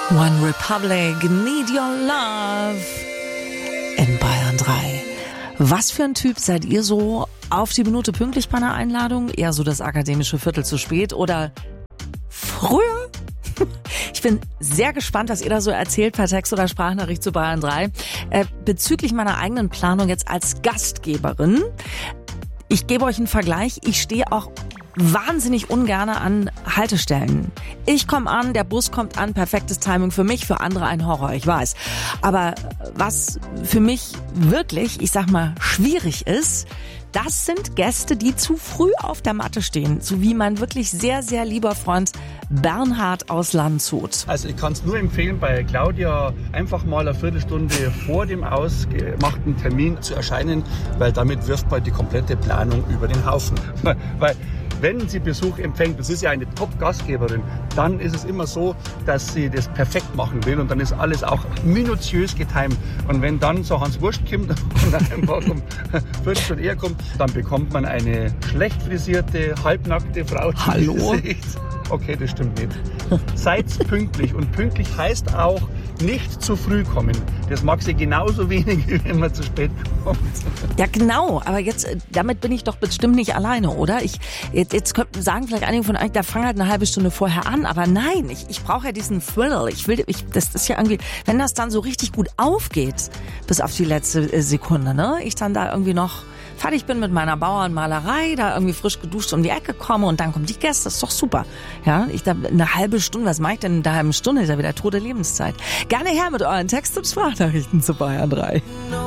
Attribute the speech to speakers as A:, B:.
A: One Republic, Need Your Love in Bayern 3. Was für ein Typ seid ihr so auf die Minute pünktlich bei einer Einladung? Eher so das akademische Viertel zu spät oder früher? Ich bin sehr gespannt, was ihr da so erzählt per Text oder Sprachnachricht zu Bayern 3. Bezüglich meiner eigenen Planung jetzt als Gastgeberin. Ich gebe euch einen Vergleich. Ich stehe auch wahnsinnig ungern an Haltestellen. Ich komme an, der Bus kommt an, perfektes Timing für mich, für andere ein Horror, ich weiß. Aber was für mich wirklich, ich sag mal, schwierig ist, das sind Gäste, die zu früh auf der Matte stehen. So wie mein wirklich sehr, sehr lieber Freund Bernhard aus Landshut.
B: Also ich kann es nur empfehlen, bei Claudia einfach mal eine Viertelstunde vor dem ausgemachten Termin zu erscheinen, weil damit wirft man die komplette Planung über den Haufen. Weil wenn sie Besuch empfängt, das ist ja eine Top-Gastgeberin, dann ist es immer so, dass sie das perfekt machen will und dann ist alles auch minutiös getimt. Und wenn dann so Hans Wurst kommt und einfach um Viertelstunde eher kommt, dann bekommt man eine schlecht frisierte, halbnackte Frau.
A: Hallo?
B: Okay, das stimmt nicht. Seid pünktlich. Und pünktlich heißt auch nicht zu früh kommen. Das mag sie genauso wenig, wie wenn man zu spät kommt.
A: Ja, genau. Aber jetzt, damit bin ich doch bestimmt nicht alleine, oder? Jetzt könnten sagen vielleicht einige von euch, da fang halt eine halbe Stunde vorher an. Aber nein, ich brauche ja diesen Thrill. Das ist ja irgendwie, wenn das dann so richtig gut aufgeht, bis auf die letzte Sekunde, ne? Ich dann da irgendwie noch fertig bin mit meiner Bauernmalerei, da irgendwie frisch geduscht um die Ecke komme und dann kommen die Gäste, das ist doch super. Ja, ich da eine halbe Stunde, was mache ich denn in der halben Stunde? Ist ja wieder tote Lebenszeit. Gerne her mit euren Text- und Sprachnachrichten zu Bayern 3.